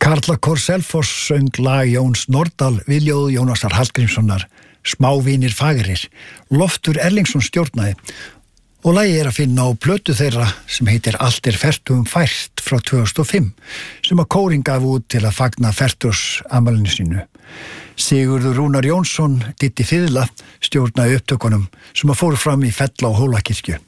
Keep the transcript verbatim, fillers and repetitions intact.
Karlakór Selfoss söng lag Jóns Nordal við ljóð Jónasar Hallgrímssonar, Smávínir fagrir. Loftur Erlingsson stjórnaði og lagið er að finna á plötu þeirra sem heitir Allt er fertugum fært frá tvö þúsund og fimm sem að kórin gaf út til að fagna fertugsafmælinu sínu. Sigurður Rúnar Jónsson, Ditti fiðla, stjórnaði upptökunum sem að fóru fram í Fella og Hólakirkju.